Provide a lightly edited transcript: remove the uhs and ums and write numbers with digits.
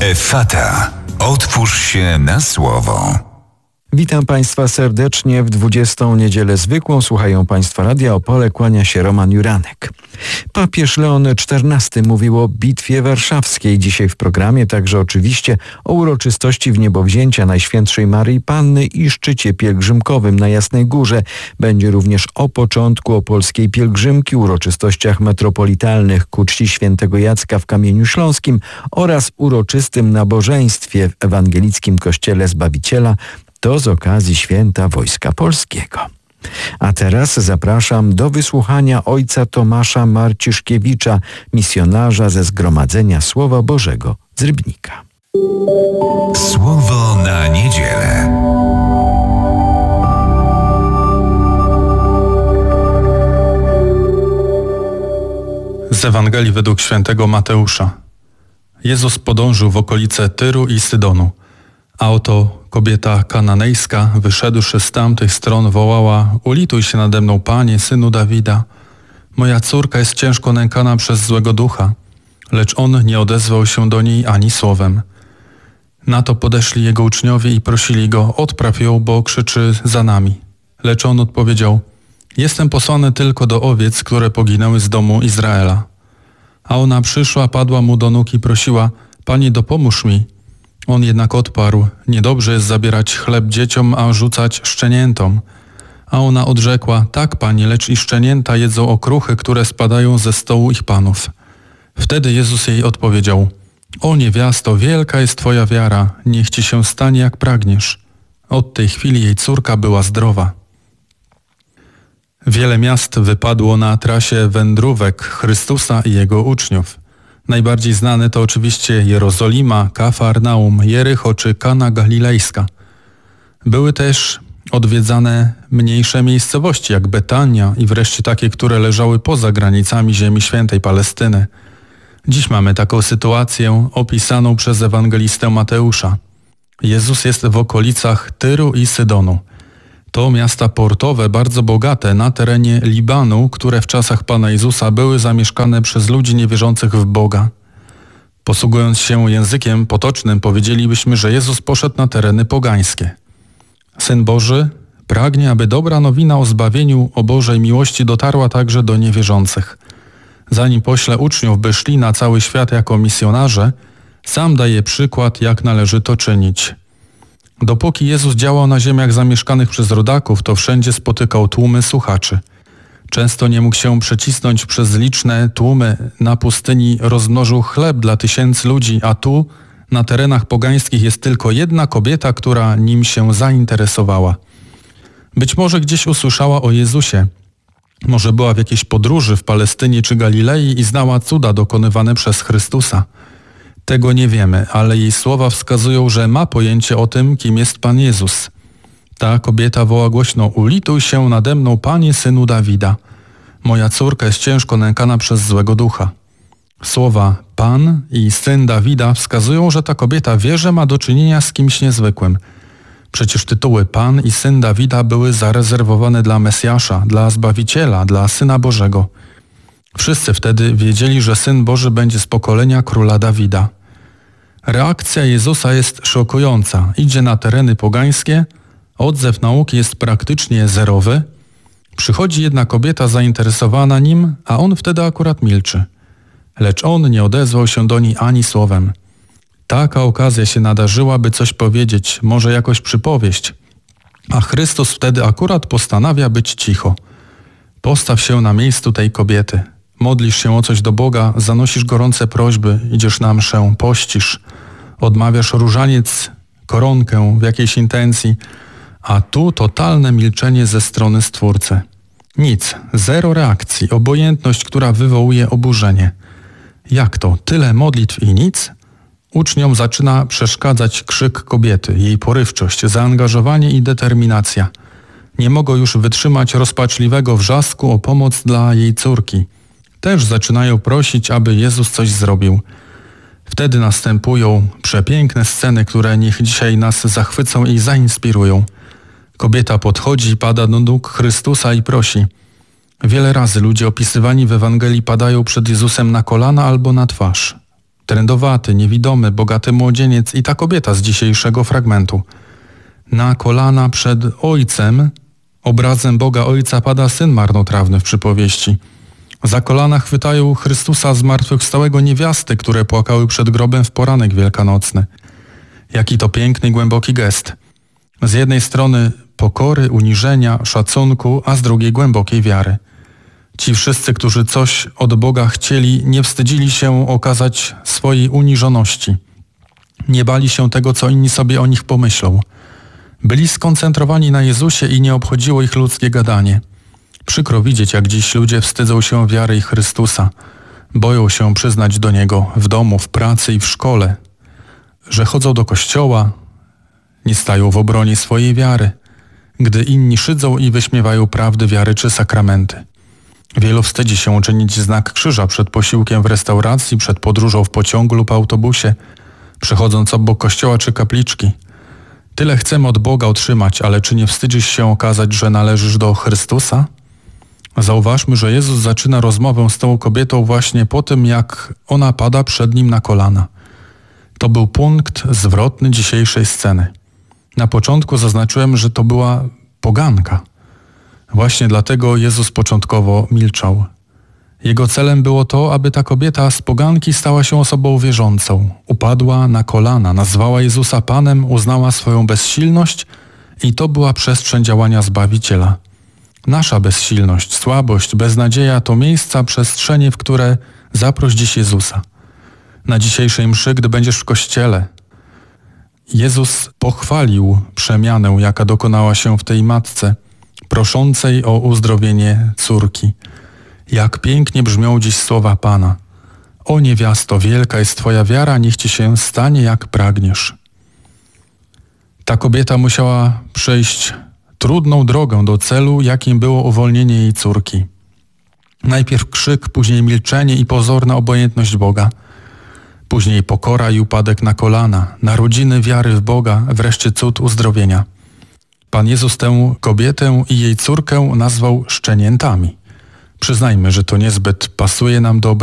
Effata. Otwórz się na słowo. Witam Państwa serdecznie w 20. niedzielę zwykłą. Słuchają Państwo Radia Opole, kłania się Roman Juranek. Papież Leon XIV mówił o Bitwie Warszawskiej. Dzisiaj w programie także oczywiście o uroczystości wniebowzięcia Najświętszej Maryi Panny i szczycie pielgrzymkowym na Jasnej Górze. Będzie również o początku opolskiej pielgrzymki, uroczystościach metropolitalnych ku czci świętego Jacka w Kamieniu Śląskim oraz uroczystym nabożeństwie w Ewangelickim Kościele Zbawiciela, to z okazji Święta Wojska Polskiego. A teraz zapraszam do wysłuchania ojca Tomasza Marciszkiewicza, misjonarza ze Zgromadzenia Słowa Bożego z Rybnika. Słowo na niedzielę. Z Ewangelii według świętego Mateusza. Jezus podążył w okolice Tyru i Sydonu, a oto kobieta kananejska, wyszedłszy z tamtych stron, wołała: ulituj się nade mną, Panie, Synu Dawida. Moja córka jest ciężko nękana przez złego ducha. Lecz on nie odezwał się do niej ani słowem. Na to podeszli jego uczniowie i prosili go: odpraw ją, bo krzyczy za nami. Lecz on odpowiedział: jestem posłany tylko do owiec, które poginęły z domu Izraela. A ona przyszła, padła mu do nóg i prosiła: Panie, dopomóż mi. On jednak odparł: niedobrze jest zabierać chleb dzieciom, a rzucać szczeniętom. A ona odrzekła: tak, Panie, lecz i szczenięta jedzą okruchy, które spadają ze stołu ich panów. Wtedy Jezus jej odpowiedział: o niewiasto, wielka jest Twoja wiara, niech Ci się stanie jak pragniesz. Od tej chwili jej córka była zdrowa. Wiele miast wypadło na trasie wędrówek Chrystusa i Jego uczniów. Najbardziej znane to oczywiście Jerozolima, Kafarnaum, Jericho czy Kana Galilejska. Były też odwiedzane mniejsze miejscowości jak Betania i wreszcie takie, które leżały poza granicami Ziemi Świętej Palestyny. Dziś mamy taką sytuację opisaną przez ewangelistę Mateusza. Jezus jest w okolicach Tyru i Sydonu. To miasta portowe, bardzo bogate, na terenie Libanu, które w czasach Pana Jezusa były zamieszkane przez ludzi niewierzących w Boga. Posługując się językiem potocznym, powiedzielibyśmy, że Jezus poszedł na tereny pogańskie. Syn Boży pragnie, aby dobra nowina o zbawieniu, o Bożej miłości dotarła także do niewierzących. Zanim pośle uczniów, by szli na cały świat jako misjonarze, sam daje przykład, jak należy to czynić. Dopóki Jezus działał na ziemiach zamieszkanych przez rodaków, to wszędzie spotykał tłumy słuchaczy. Często nie mógł się przecisnąć przez liczne tłumy. Na pustyni rozmnożył chleb dla tysięcy ludzi, a tu, na terenach pogańskich, jest tylko jedna kobieta, która nim się zainteresowała. Być może gdzieś usłyszała o Jezusie. Może była w jakiejś podróży w Palestynie czy Galilei i znała cuda dokonywane przez Chrystusa. Tego nie wiemy, ale jej słowa wskazują, że ma pojęcie o tym, kim jest Pan Jezus. Ta kobieta woła głośno: ulituj się nade mną, Panie, Synu Dawida. Moja córka jest ciężko nękana przez złego ducha. Słowa Pan i Syn Dawida wskazują, że ta kobieta wie, że ma do czynienia z kimś niezwykłym. Przecież tytuły Pan i Syn Dawida były zarezerwowane dla Mesjasza, dla Zbawiciela, dla Syna Bożego. Wszyscy wtedy wiedzieli, że Syn Boży będzie z pokolenia króla Dawida. Reakcja Jezusa jest szokująca. Idzie na tereny pogańskie, odzew nauki jest praktycznie zerowy. Przychodzi jedna kobieta zainteresowana nim, a on wtedy akurat milczy. Lecz on nie odezwał się do niej ani słowem. Taka okazja się nadarzyła, by coś powiedzieć, może jakoś przypowieść. A Chrystus wtedy akurat postanawia być cicho. Postaw się na miejscu tej kobiety. Modlisz się o coś do Boga, zanosisz gorące prośby, idziesz na mszę, pościsz, odmawiasz różaniec, koronkę w jakiejś intencji, a tu totalne milczenie ze strony Stwórcy. Nic, zero reakcji, obojętność, która wywołuje oburzenie. Jak to? Tyle modlitw i nic? Uczniom zaczyna przeszkadzać krzyk kobiety, jej porywczość, zaangażowanie i determinacja. Nie mogą już wytrzymać rozpaczliwego wrzasku o pomoc dla jej córki. Też zaczynają prosić, aby Jezus coś zrobił. Wtedy następują przepiękne sceny, które niech dzisiaj nas zachwycą i zainspirują. Kobieta podchodzi, pada do nóg Chrystusa i prosi. Wiele razy ludzie opisywani w Ewangelii padają przed Jezusem na kolana albo na twarz. trędowaty, niewidomy, bogaty młodzieniec i ta kobieta z dzisiejszego fragmentu. Na kolana przed Ojcem, obrazem Boga Ojca, pada syn marnotrawny w przypowieści. Za kolana chwytają Chrystusa zmartwychwstałego niewiasty, które płakały przed grobem w poranek wielkanocny. Jaki to piękny, głęboki gest. Z jednej strony pokory, uniżenia, szacunku, a z drugiej głębokiej wiary. Ci wszyscy, którzy coś od Boga chcieli, nie wstydzili się okazać swojej uniżoności. Nie bali się tego, co inni sobie o nich pomyślą. Byli skoncentrowani na Jezusie i nie obchodziło ich ludzkie gadanie. Przykro widzieć, jak dziś ludzie wstydzą się wiary i Chrystusa. Boją się przyznać do Niego w domu, w pracy i w szkole. Że chodzą do kościoła, nie stają w obronie swojej wiary, gdy inni szydzą i wyśmiewają prawdy wiary czy sakramenty. Wielu wstydzi się uczynić znak krzyża przed posiłkiem w restauracji, przed podróżą w pociągu lub autobusie, przechodząc obok kościoła czy kapliczki. Tyle chcemy od Boga otrzymać, ale czy nie wstydzisz się okazać, że należysz do Chrystusa? Zauważmy, że Jezus zaczyna rozmowę z tą kobietą właśnie po tym, jak ona pada przed Nim na kolana. To był punkt zwrotny dzisiejszej sceny. Na początku zaznaczyłem, że to była poganka. Właśnie dlatego Jezus początkowo milczał. Jego celem było to, aby ta kobieta z poganki stała się osobą wierzącą. Upadła na kolana, nazwała Jezusa Panem, uznała swoją bezsilność i to była przestrzeń działania Zbawiciela. Nasza bezsilność, słabość, beznadzieja to miejsca, przestrzenie, w które zaproś dziś Jezusa. Na dzisiejszej mszy, gdy będziesz w kościele, Jezus pochwalił przemianę, jaka dokonała się w tej matce, proszącej o uzdrowienie córki. Jak pięknie brzmią dziś słowa Pana. O niewiasto, wielka jest Twoja wiara, niech Ci się stanie, jak pragniesz. Ta kobieta musiała przejść trudną drogę do celu, jakim było uwolnienie jej córki. Najpierw krzyk, później milczenie i pozorna obojętność Boga. Później pokora i upadek na kolana, narodziny wiary w Boga, wreszcie cud uzdrowienia. Pan Jezus tę kobietę i jej córkę nazwał szczeniętami. Przyznajmy, że to niezbyt pasuje nam do